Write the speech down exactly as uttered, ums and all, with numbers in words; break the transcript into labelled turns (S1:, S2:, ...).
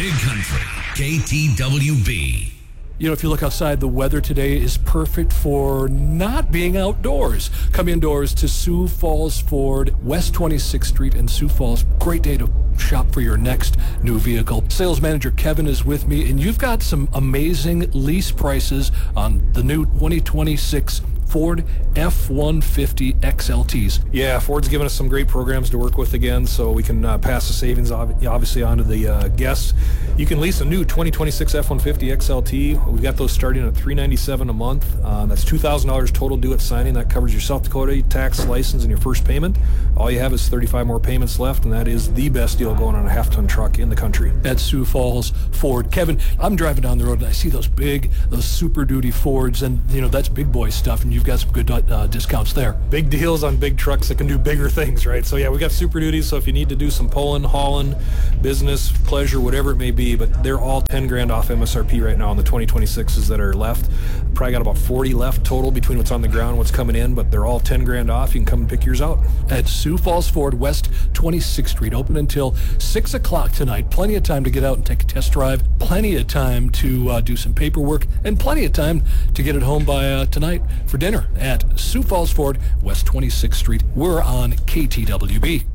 S1: Big Country, K T W B.
S2: You know, if you look outside, the weather today is perfect for not being outdoors. Come indoors to Sioux Falls Ford, West twenty-sixth Street in Sioux Falls. Great day to shop for your next new vehicle. Sales manager Kevin is with me, and you've got some amazing lease prices on the new twenty twenty-six Ford F one fifty X L Ts.
S3: Yeah, Ford's given us some great programs to work with again, so we can uh, pass the savings ob- obviously on to the uh, guests. You can lease a new twenty twenty-six F one fifty X L T. We've got those starting at three hundred ninety-seven dollars a month. Uh, that's two thousand dollars total due at signing. That covers your South Dakota tax, license, and your first payment. All you have is thirty-five more payments left, and that is the best deal going on a half-ton truck in the country.
S2: At Sioux Falls Ford. Kevin, I'm driving down the road and I see those big, those Super Duty Fords, and you know that's big boy stuff, and you've got some good uh, discounts there.
S3: Big deals on big trucks that can do bigger things, right? So yeah, we got Super Duties, so if you need to do some pulling, hauling, business, pleasure, whatever it may be, but they're all ten grand off M S R P right now on the twenty twenty-sixes that are left. Probably got about forty left total between what's on the ground and what's coming in, but they're all ten grand off. You can come and pick yours out.
S2: At Sioux Falls Ford, West twenty-sixth Street, open until six o'clock tonight. Plenty of time to get out and take a test drive, plenty of time to uh, do some paperwork, and plenty of time to get it home by uh, tonight for dinner at Sioux Falls Ford, West twenty-sixth Street. We're on K T W B.